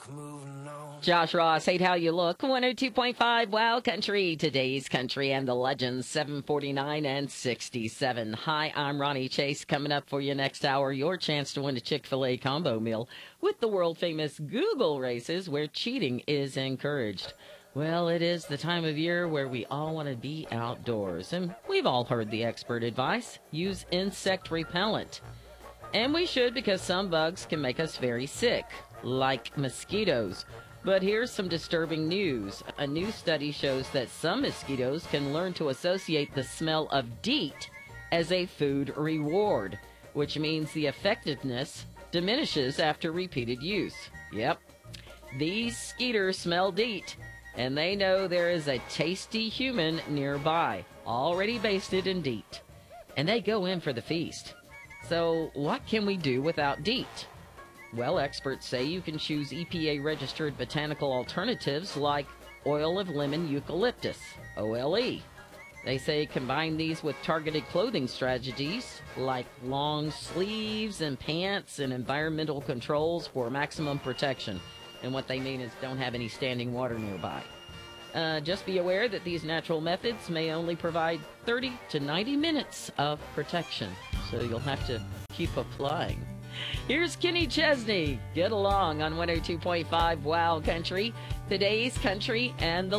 Josh Ross, hate how you look. 102.5 Wow Country, today's country and the legends, 749 and 67. Hi, I'm Ronnie Chase. Coming up for you next hour, your chance to win a Chick-fil-A combo meal with the world-famous Google races where cheating is encouraged. Well, it is the time of year where we all want to be outdoors, and we've all heard the expert advice: use insect repellent. And we should, because some bugs can make us very sick, like mosquitoes. But here's some disturbing news. A new study shows that some mosquitoes can learn to associate the smell of DEET as a food reward, which means the effectiveness diminishes after repeated use. Yep, these skeeters smell DEET, and they know there is a tasty human nearby, already basted in DEET, and they go in for the feast. So what can we do without DEET? Well, experts say you can choose EPA-registered botanical alternatives like oil of lemon eucalyptus, OLE. They say combine these with targeted clothing strategies like long sleeves and pants and environmental controls for maximum protection. And what they mean is don't have any standing water nearby. Just be aware that these natural methods may only provide 30 to 90 minutes of protection, so you'll have to keep applying. Here's Kenny Chesney. Get along on 102.5 Wow Country, today's country and the